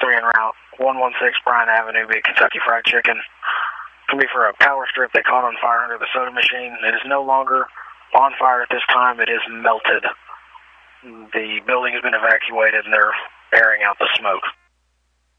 3 en route. 116 Bryan Avenue, be Kentucky Fried Chicken. It's going to be for a power strip that caught on fire under the soda machine. It is no longer on fire at this time. It is melted. The building has been evacuated and they're airing out the smoke.